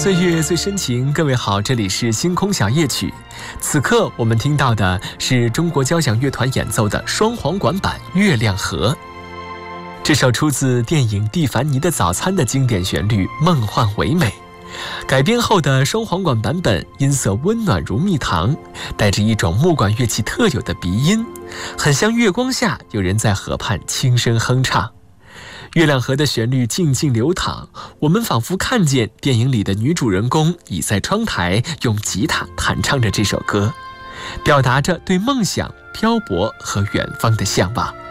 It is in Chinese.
岁月最深情，各位好，这里是星空小夜曲。此刻我们听到的是中国交响乐团演奏的双簧管版《月亮河》。这首出自电影《蒂凡尼的早餐》的经典旋律，梦幻唯美。改编后的双簧管版本音色温暖如蜜糖，带着一种木管乐器特有的鼻音，很像月光下有人在河畔轻声哼唱。月亮河的旋律静静流淌，我们仿佛看见电影里的女主人公倚在窗台，用吉他弹唱着这首歌，表达着对梦想、漂泊和远方的向往。